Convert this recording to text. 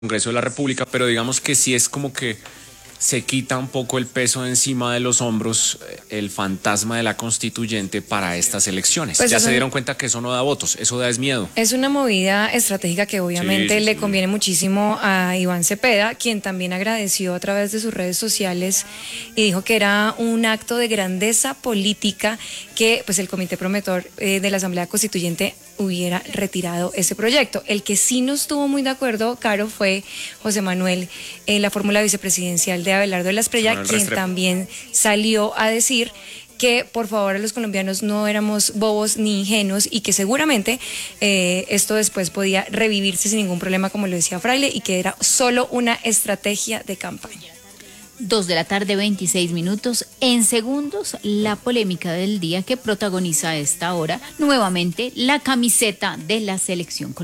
Congreso de la República, pero digamos que sí es como que se quita un poco el peso de encima de los hombros, el fantasma de la constituyente para estas elecciones. Pues ya se dieron cuenta que eso no da votos, eso da es miedo. Es una movida estratégica que obviamente le conviene muchísimo a Iván Cepeda, quien también agradeció a través de sus redes sociales y dijo que era un acto de grandeza política que pues el Comité Promotor de la Asamblea Constituyente hubiera retirado ese proyecto. El que sí no estuvo muy de acuerdo, Caro, fue José Manuel, la fórmula vicepresidencial de Abelardo de la Espriella, quien también salió a decir que por favor a los colombianos no éramos bobos ni ingenuos y que seguramente esto después podía revivirse sin ningún problema, como lo decía Fraile, y que era solo una estrategia de campaña. 2:26 p.m. En segundos, la polémica del día que protagoniza a esta hora, nuevamente la camiseta de la selección colombiana.